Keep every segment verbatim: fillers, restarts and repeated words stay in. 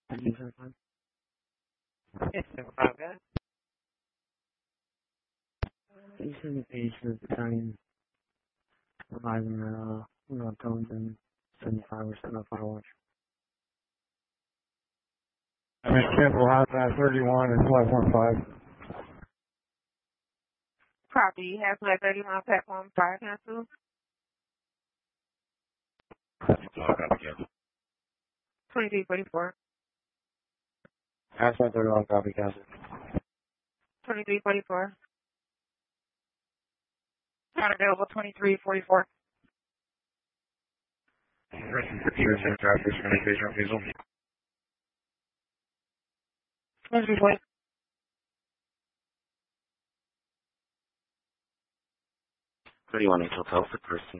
Yes, no problem. These are the patients Italian surviving uh you know tones and seventy five percent of fireworks. I'm in Campbell Hazmat thirty-one and five one five. Copy. Hazmat thirty-one, platform five, cancel. twenty-three forty-four. Hazmat thirty-one, copy, cancel. twenty-three forty-four. Not available, twenty-three forty-four. twenty-three forty. thirty-one H Hotel for person.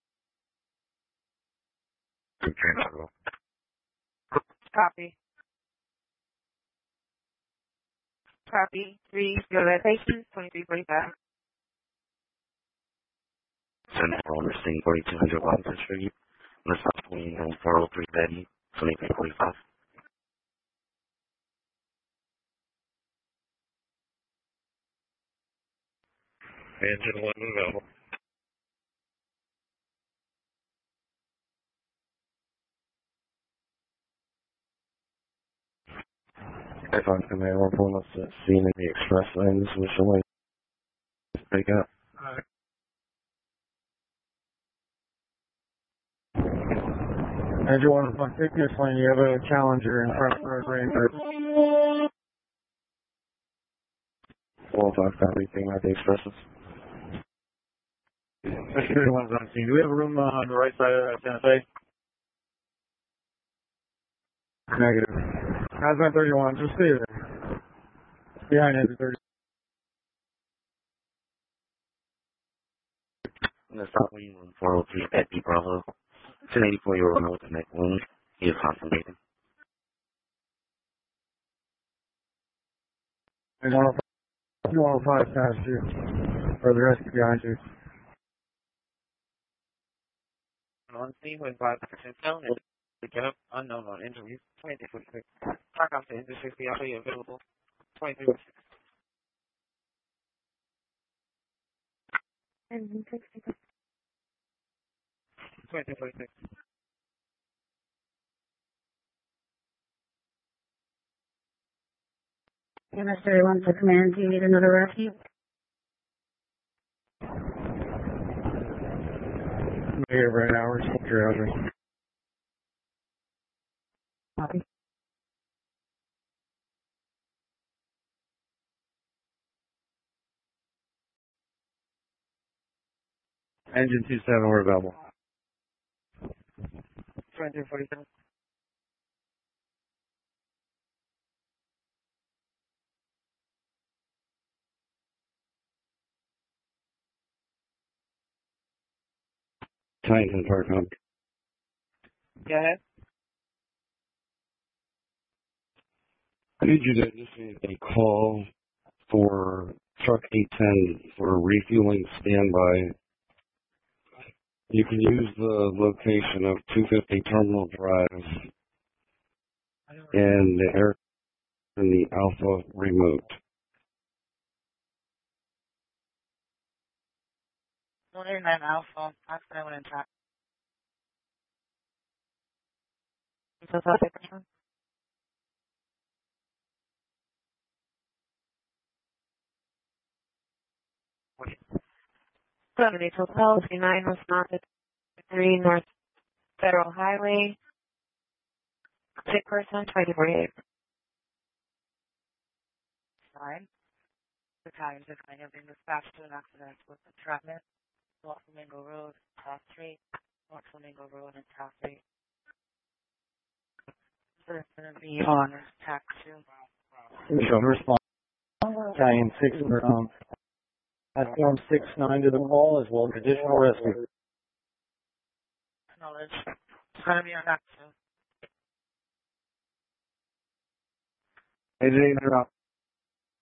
Copy. Copy. Three, your patients, twenty-three forty-five. Central Understanding forty-two hundred Washington Street. Let's not swing on four oh three Betty, twenty-three forty-five. Engine one available. If I'm command one point let's see in the express lanes with someone pick up. Alright. Engine one on thickness lane, you have a Challenger in front of Road Ranger. Four oh five copy, ping out the expresses. thirty-one's on scene. Do we have a room uh, on the right side of Santa Fe? Negative. Hazmat thirty-one, just stay there. Behind exit thirty. Let's not swing on four oh three Betty Bravo. ten eighty-four year old man with a neck wound. He is concentrating. And one oh five past you. Or the rest behind you. On scene with five percent tone and to get up unknown on injuries. twenty-three forty-six. Talk off to engine sixty, I'll be available. twenty-three forty-six. Engine sixty. twenty-three forty-six. M S thirty-one for command, do you need another rescue? I'm here right now, we're secure. Copy. Engine two seven, we're available. twenty-three forty-seven. Titan Park Hub. Go ahead. I need you to initiate a call for truck eight ten for refueling standby. You can use the location of two fifty Terminal Drive and the air in the Alpha remote. one eighty-nine Alpha, accident in track. So, so, seventy Hotel, fifty-nine West Mountain, three North Federal Highway, sick person, twenty forty-eight. Nine. Battalion six nine have been dispatched to an accident with entrapment, North Flamingo Road, Taft Street, North Flamingo Road, and Taft Street. So it's going to be on tax two. Initial response. Battalion six, um, platform six nine to the call as well as additional rescue. Knowledge. It's going to be on tax two. Hey, Jay,